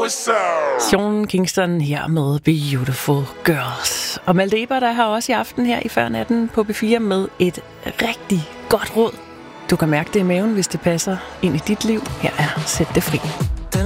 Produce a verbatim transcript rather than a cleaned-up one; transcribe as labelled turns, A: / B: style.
A: Sean Kingston her med Beautiful Girls. Og Malte Ebert er her også i aften her i Før Natten på B fire med et rigtig godt råd. Du kan mærke det i maven, hvis det passer ind i dit liv. Her er Sæt det fri.